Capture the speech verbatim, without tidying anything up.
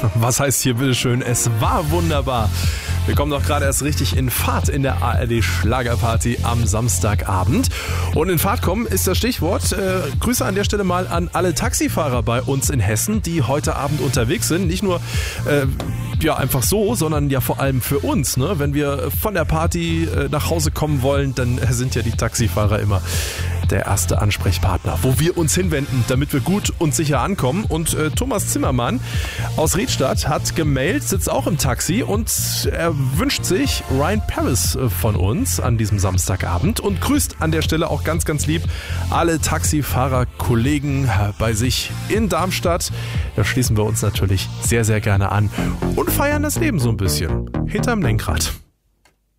Was heißt hier bitteschön? Es war wunderbar. Wir kommen doch gerade erst richtig in Fahrt in der A R D Schlagerparty am Samstagabend. Und in Fahrt kommen ist das Stichwort. Äh, Grüße an der Stelle mal an alle Taxifahrer bei uns in Hessen, die heute Abend unterwegs sind. Nicht nur äh, ja einfach so, sondern ja vor allem für uns. Ne? Wenn wir von der Party äh, nach Hause kommen wollen, dann sind ja die Taxifahrer immer der erste Ansprechpartner, wo wir uns hinwenden, damit wir gut und sicher ankommen. Und äh, Thomas Zimmermann aus Riedstadt hat gemeldet, sitzt auch im Taxi und er wünscht sich Ryan Paris äh, von uns an diesem Samstagabend und grüßt an der Stelle auch ganz, ganz lieb alle Taxifahrer-Kollegen bei sich in Darmstadt. Da schließen wir uns natürlich sehr, sehr gerne an und feiern das Leben so ein bisschen hinterm Lenkrad.